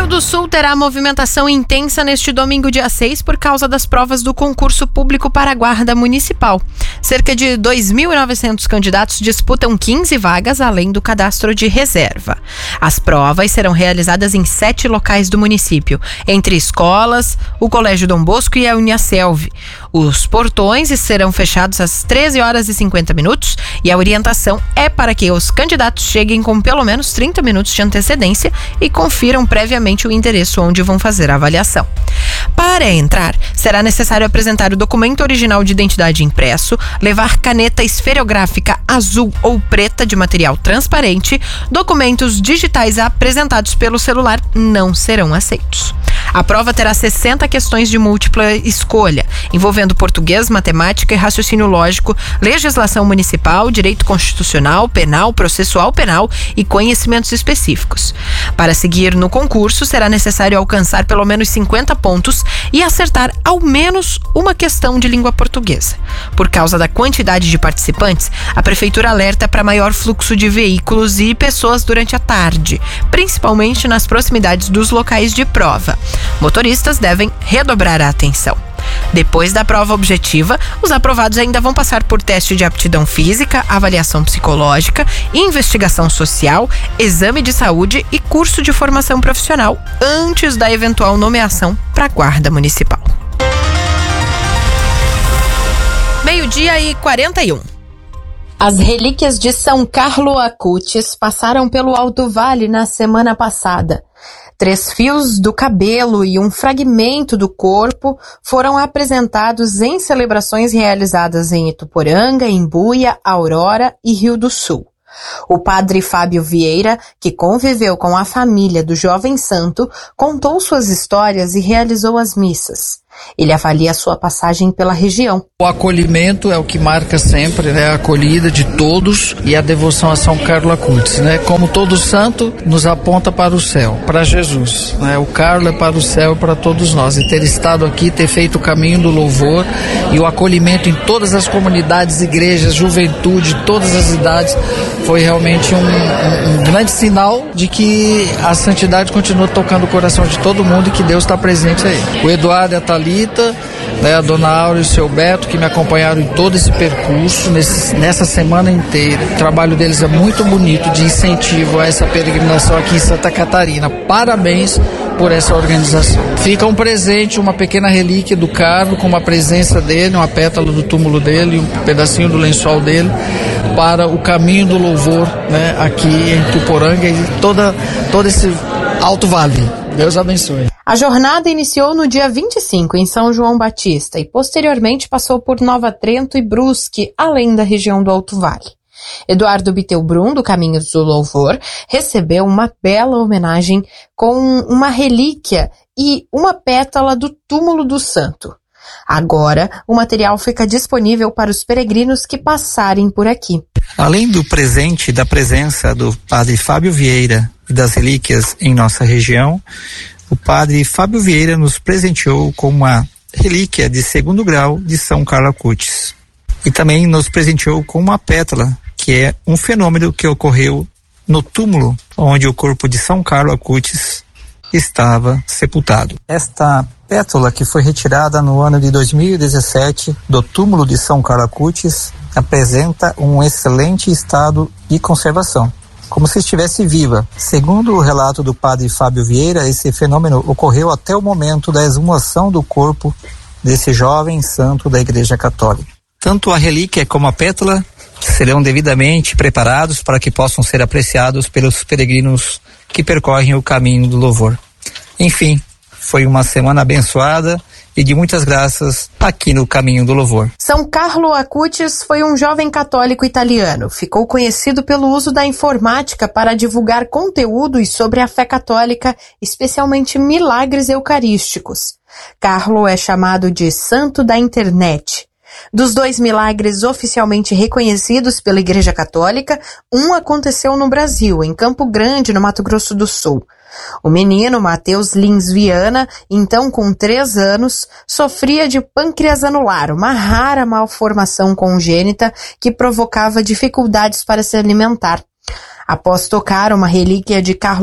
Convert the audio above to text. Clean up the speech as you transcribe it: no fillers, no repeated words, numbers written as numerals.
Rio do Sul terá movimentação intensa neste domingo, dia 6, por causa das provas do concurso público para a Guarda Municipal. Cerca de 2.900 candidatos disputam 15 vagas, além do cadastro de reserva. As provas serão realizadas em 7 locais do município, entre escolas, o Colégio Dom Bosco e a Uniaselv. Os portões serão fechados às 13h50 e a orientação é para que os candidatos cheguem com pelo menos 30 minutos de antecedência e confiram previamente o endereço onde vão fazer a avaliação. Para entrar, será necessário apresentar o documento original de identidade impresso, levar caneta esferográfica azul ou preta de material transparente. Documentos digitais apresentados pelo celular não serão aceitos. A prova terá 60 questões de múltipla escolha, envolvendo português, matemática e raciocínio lógico, legislação municipal, direito constitucional, penal, processual penal e conhecimentos específicos. Para seguir no concurso, será necessário alcançar pelo menos 50 pontos e acertar ao menos uma questão de língua portuguesa. Por causa da quantidade de participantes, a Prefeitura alerta para maior fluxo de veículos e pessoas durante a tarde, principalmente nas proximidades dos locais de prova. Motoristas devem redobrar a atenção. Depois da prova objetiva, os aprovados ainda vão passar por teste de aptidão física, avaliação psicológica, investigação social, exame de saúde e curso de formação profissional antes da eventual nomeação para a Guarda Municipal. 12h41. As relíquias de São Carlo Acutis passaram pelo Alto Vale na semana passada. 3 fios do cabelo e um fragmento do corpo foram apresentados em celebrações realizadas em Ituporanga, Imbuia, Aurora e Rio do Sul. O padre Fábio Vieira, que conviveu com a família do jovem santo, contou suas histórias e realizou as missas. Ele avalia a sua passagem pela região. O acolhimento é o que marca sempre, né? A acolhida de todos e a devoção a São Carlo Acutis, né? Como todo santo, nos aponta para o céu, para Jesus, né? O Carlo é para o céu e para todos nós. E ter estado aqui, ter feito o caminho do louvor e o acolhimento em todas as comunidades, igrejas, juventude, todas as idades, foi realmente um grande sinal de que a santidade continua tocando o coração de todo mundo e que Deus está presente aí. O Eduardo e a Thalita, né, a dona Áurea e o seu Beto, que me acompanharam em todo esse percurso, nessa semana inteira. O trabalho deles é muito bonito, de incentivo a essa peregrinação aqui em Santa Catarina. Parabéns por essa organização. Fica um presente, uma pequena relíquia do Carlo, com uma presença dele, uma pétala do túmulo dele, um pedacinho do lençol dele, para o caminho do louvor, né, aqui em Ituporanga e todo esse Alto Vale. Deus abençoe. A jornada iniciou no dia 25 em São João Batista e posteriormente passou por Nova Trento e Brusque, além da região do Alto Vale. Eduardo Bittelbrum, do Caminhos do Louvor, recebeu uma bela homenagem com uma relíquia e uma pétala do túmulo do santo. Agora, o material fica disponível para os peregrinos que passarem por aqui. Além do presente da presença do padre Fábio Vieira e das relíquias em nossa região, o padre Fábio Vieira nos presenteou com uma relíquia de 2º grau de São Carlo Acutis. E também nos presenteou com uma pétala, que é um fenômeno que ocorreu no túmulo onde o corpo de São Carlo Acutis estava sepultado. Esta pétala, que foi retirada no ano de 2017 do túmulo de São Carlo Acutis, apresenta um excelente estado de conservação, como se estivesse viva. Segundo o relato do padre Fábio Vieira, esse fenômeno ocorreu até o momento da exumação do corpo desse jovem santo da Igreja Católica. Tanto a relíquia como a pétala serão devidamente preparados para que possam ser apreciados pelos peregrinos que percorrem o caminho do louvor. Enfim, foi uma semana abençoada e de muitas graças aqui no Caminho do Louvor. São Carlo Acutis foi um jovem católico italiano. Ficou conhecido pelo uso da informática para divulgar conteúdos sobre a fé católica, especialmente milagres eucarísticos. Carlo é chamado de Santo da Internet. Dos 2 milagres oficialmente reconhecidos pela Igreja Católica, um aconteceu no Brasil, em Campo Grande, no Mato Grosso do Sul. O menino, Matheus Lins Viana, então com 3 anos, sofria de pâncreas anular, uma rara malformação congênita que provocava dificuldades para se alimentar. Após tocar uma relíquia de Carlo